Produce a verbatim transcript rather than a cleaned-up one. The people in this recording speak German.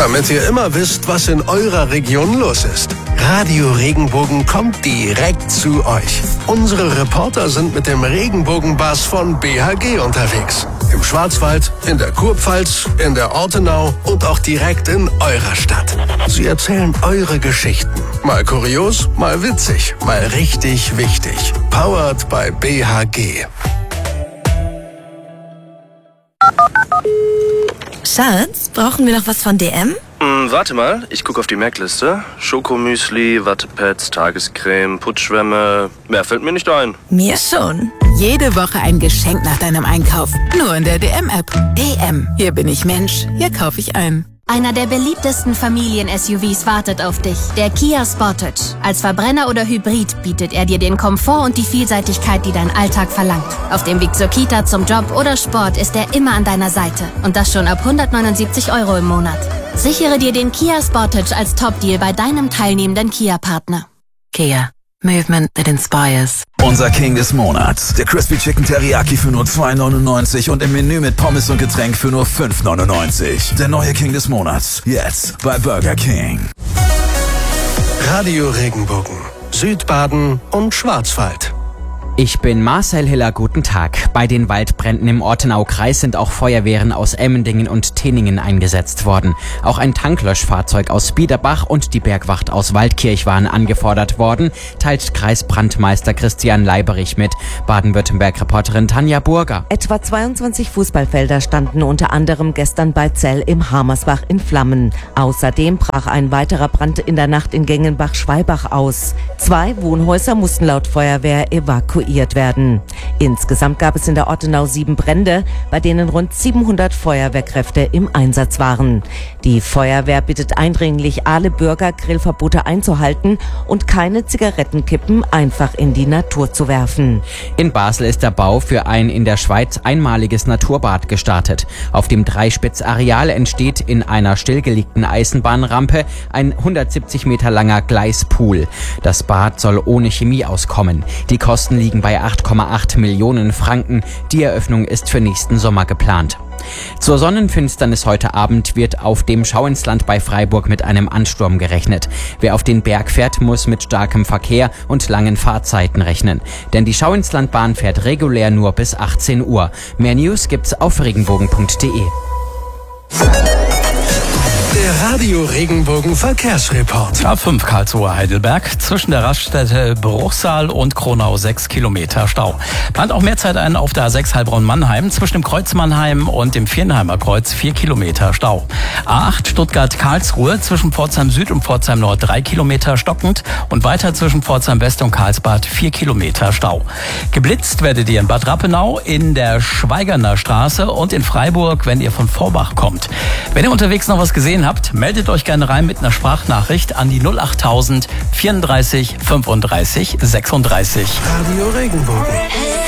Damit ihr immer wisst, was in eurer Region los ist. Radio Regenbogen kommt direkt zu euch. Unsere Reporter sind mit dem Regenbogenbus von B H G unterwegs. Im Schwarzwald, in der Kurpfalz, in der Ortenau und auch direkt in eurer Stadt. Sie erzählen eure Geschichten. Mal kurios, mal witzig, mal richtig wichtig. Powered by B H G. Schatz, brauchen wir noch was von D M? Hm, warte mal, ich gucke auf die Merkliste. Schokomüsli, Wattepads, Tagescreme, Putzschwämme. Mehr fällt mir nicht ein. Mir schon. Jede Woche ein Geschenk nach deinem Einkauf. Nur in der D M-App. D M. Hier bin ich Mensch. Hier kaufe ich ein. Einer der beliebtesten Familien-S U Vs wartet auf dich. Der Kia Sportage. Als Verbrenner oder Hybrid bietet er dir den Komfort und die Vielseitigkeit, die dein Alltag verlangt. Auf dem Weg zur Kita, zum Job oder Sport ist er immer an deiner Seite. Und das schon ab hundertneunundsiebzig Euro im Monat. Sichere dir den Kia Sportage als Top-Deal bei deinem teilnehmenden Kia-Partner. Kia. Movement that inspires. Unser King des Monats. Der Crispy Chicken Teriyaki für nur zwei neunundneunzig und im Menü mit Pommes und Getränk für nur fünf neunundneunzig. Der neue King des Monats. Jetzt bei Burger King. Radio Regenbogen. Südbaden und Schwarzwald. Ich bin Marcel Hiller, guten Tag. Bei den Waldbränden im Ortenau-Kreis sind auch Feuerwehren aus Emmendingen und Teningen eingesetzt worden. Auch ein Tanklöschfahrzeug aus Biederbach und die Bergwacht aus Waldkirch waren angefordert worden, teilt Kreisbrandmeister Christian Leiberich mit. Baden-Württemberg-Reporterin Tanja Burger. Etwa zweiundzwanzig Fußballfelder standen unter anderem gestern bei Zell im Hamersbach in Flammen. Außerdem brach ein weiterer Brand in der Nacht in Gengenbach-Schwalbach aus. Zwei Wohnhäuser mussten laut Feuerwehr evakuiert werden. Insgesamt gab es in der Ortenau sieben Brände, bei denen rund siebenhundert Feuerwehrkräfte im Einsatz waren. Die Feuerwehr bittet eindringlich alle Bürger, Grillverbote einzuhalten und keine Zigarettenkippen einfach in die Natur zu werfen. In Basel ist der Bau für ein in der Schweiz einmaliges Naturbad gestartet. Auf dem Dreispitz-Areal entsteht in einer stillgelegten Eisenbahnrampe ein hundertsiebzig Meter langer Gleispool. Das Bad soll ohne Chemie auskommen. Die Kosten liegen bei acht Komma acht Millionen Franken. Die Eröffnung ist für nächsten Sommer geplant. Zur Sonnenfinsternis heute Abend wird auf dem Schauinsland bei Freiburg mit einem Ansturm gerechnet. Wer auf den Berg fährt, muss mit starkem Verkehr und langen Fahrzeiten rechnen. Denn die Schauinslandbahn fährt regulär nur bis achtzehn Uhr. Mehr News gibt's auf regenbogen punkt de. Der Radio Regenbogen Verkehrsreport. A fünf Karlsruhe Heidelberg, zwischen der Raststätte Bruchsal und Kronau sechs Kilometer Stau. Plant auch mehr Zeit ein auf der A sechs Heilbronn-Mannheim, zwischen dem Kreuz Mannheim und dem Viernheimer Kreuz vier Kilometer Stau. A acht Stuttgart-Karlsruhe, zwischen Pforzheim Süd und Pforzheim Nord drei Kilometer stockend und weiter zwischen Pforzheim West und Karlsbad vier Kilometer Stau. Geblitzt werdet ihr in Bad Rappenau, in der Schweigerner Straße und in Freiburg, wenn ihr von Vorbach kommt. Wenn ihr unterwegs noch was gesehen habt, meldet euch gerne rein mit einer Sprachnachricht an die null achttausend vierunddreißig fünfunddreißig sechsunddreißig. Radio Regenbogen.